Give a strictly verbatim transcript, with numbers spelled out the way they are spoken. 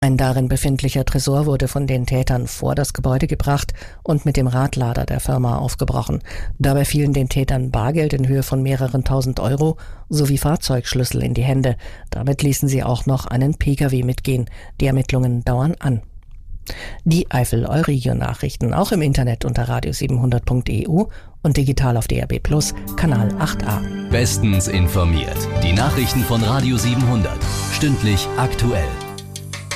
Ein darin befindlicher Tresor wurde von den Tätern vor das Gebäude gebracht und mit dem Radlader der Firma aufgebrochen. Dabei fielen den Tätern Bargeld in Höhe von mehreren tausend Euro sowie Fahrzeugschlüssel in die Hände. Damit ließen sie auch noch einen Pkw mitgehen. Die Ermittlungen dauern an. Die Eifel-Euregio-Nachrichten auch im Internet unter radio siebenhundert punkt e u und digital auf D R B Plus, Kanal acht a. Bestens informiert. Die Nachrichten von Radio siebenhundert. Stündlich aktuell.